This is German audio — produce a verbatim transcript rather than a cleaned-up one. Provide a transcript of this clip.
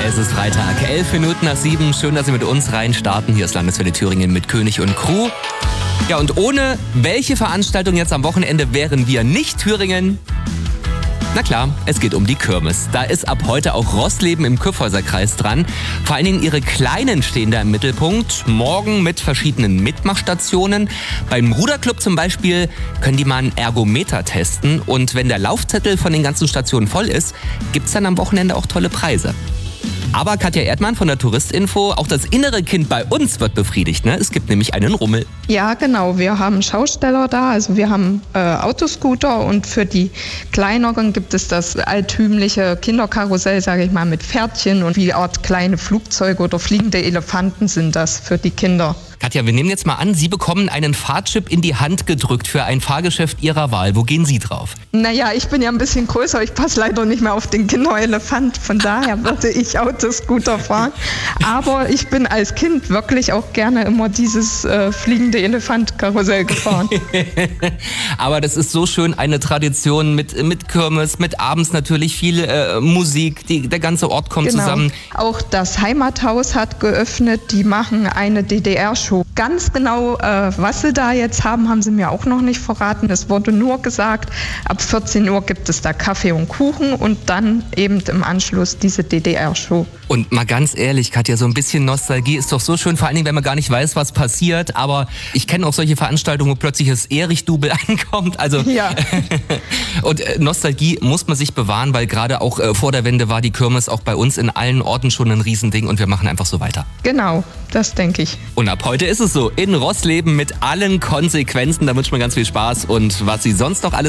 Es ist Freitag, elf Minuten nach sieben. Schön, dass Sie mit uns rein starten. Hier ist Landeswelle Thüringen mit König und Crew. Ja, und ohne welche Veranstaltung jetzt am Wochenende wären wir nicht Thüringen? Na klar, es geht um die Kirmes. Da ist ab heute auch Rossleben im Kyffhäuserkreis dran. Vor allen Dingen ihre Kleinen stehen da im Mittelpunkt. Morgen mit verschiedenen Mitmachstationen. Beim Ruderclub zum Beispiel können die mal einen Ergometer testen. Und wenn der Laufzettel von den ganzen Stationen voll ist, gibt's dann am Wochenende auch tolle Preise. Aber Katja Erdmann von der Touristinfo, auch das innere Kind bei uns wird befriedigt, ne? Es gibt nämlich einen Rummel. Ja, genau. Wir haben Schausteller da, also wir haben äh, Autoscooter und für die Kleineren gibt es das altümliche Kinderkarussell, sage ich mal, mit Pferdchen und wie Art kleine Flugzeuge oder fliegende Elefanten sind das für die Kinder. Katja, wir nehmen jetzt mal an, Sie bekommen einen Fahrtchip in die Hand gedrückt für ein Fahrgeschäft Ihrer Wahl. Wo gehen Sie drauf? Naja, ich bin ja ein bisschen größer, ich passe leider nicht mehr auf den Kinderelefant, von daher würde ich Autoscooter fahren. Aber ich bin als Kind wirklich auch gerne immer dieses äh, fliegende Elefant-Karussell gefahren. Aber das ist so schön, eine Tradition mit, mit Kirmes, mit abends natürlich viel äh, Musik, die, der ganze Ort kommt genau. zusammen. Auch das Heimathaus hat geöffnet, die machen eine D D R-Show. Ganz genau, äh, was sie da jetzt haben, haben sie mir auch noch nicht verraten. Es wurde nur gesagt, ab vierzehn Uhr gibt es da Kaffee und Kuchen und dann eben im Anschluss diese D D R-Show. Und mal ganz ehrlich, Katja, so ein bisschen Nostalgie ist doch so schön, vor allen Dingen, wenn man gar nicht weiß, was passiert. Aber ich kenne auch solche Veranstaltungen, wo plötzlich das Erich-Double ankommt. Also ja. Und äh, Nostalgie muss man sich bewahren, weil gerade auch äh, vor der Wende war die Kirmes auch bei uns in allen Orten schon ein Riesending und wir machen einfach so weiter. Genau, das denke ich. Und ab heute ist es so, in Rossleben mit allen Konsequenzen. Da wünscht man ganz viel Spaß und was Sie sonst noch alles